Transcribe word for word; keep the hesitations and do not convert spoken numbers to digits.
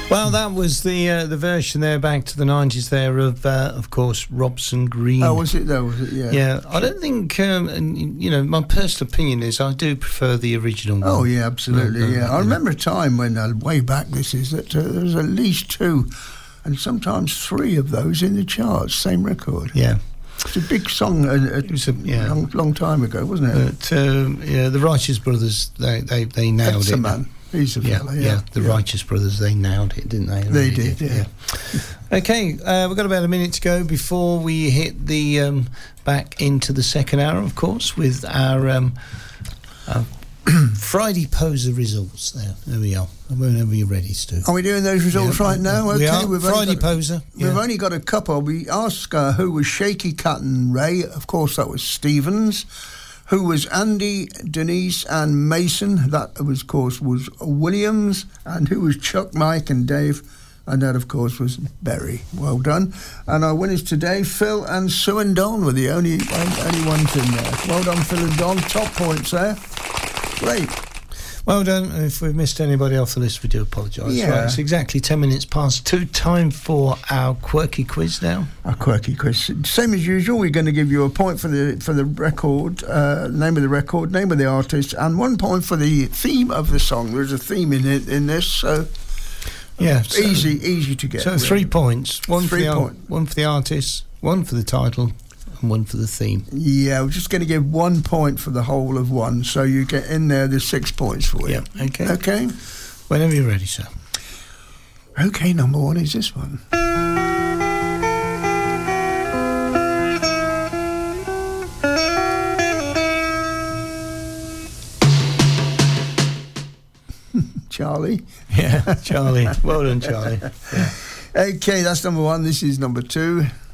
Well, that was the uh, the version there, back to the nineties there, of, uh, of course, Robson Green. Oh, was it though? Was it? Yeah. Yeah, I don't think, um, and, you know, my personal opinion is I do prefer the original one. Oh, yeah, absolutely, uh, yeah. I uh, remember a time when, uh, way back this is, that uh, there was at least two and sometimes three of those in the charts, same record. Yeah. It's a big song a, a, It was a yeah. long, long time ago, wasn't it? But, um, yeah, the Righteous Brothers, they, they, they nailed That's it. a man. He's a Yeah, fella, yeah, yeah. the yeah. Righteous Brothers, they nailed it, didn't they? They really did, yeah. yeah. Okay, uh, we've got about a minute to go before we hit the um, back into the second hour, of course, with our, um, our Friday poser results. There, there we are. Whenever you're ready, Stu. Are we doing those results yeah, right now? We Okay, are. we've Friday only got, poser. We've yeah. only got a couple. We asked uh, who was Shaky Cat and Ray. Of course, that was Stevens. Who was Andy, Denise and Mason. That, was, of course, was Williams. And who was Chuck, Mike and Dave. And that, of course, was Berry. Well done. And our winners today, Phil and Sue and Don, were the only, only ones in there. Well done, Phil and Don. Top points there. Great. Well done. If we've missed anybody off the list, we do apologise. Yeah. Right, it's exactly ten minutes past two. Time for our quirky quiz now. Our quirky quiz. Same as usual, we're going to give you a point for the for the record, uh, name of the record, name of the artist, and one point for the theme of the song. There's a theme in it in this, so yeah, so, easy, easy to get. So really. three points. One three for the point. one for the artist, one for the title, and one for the theme. Yeah, we're just going to give one point for the whole of one, so you get in there. There's six points for you. Yeah. Okay. Okay. Whenever you're ready, sir. Okay. Number one is this one. Charlie. Yeah, Charlie. Well done, Charlie. Yeah. Okay, that's number one. This is number two.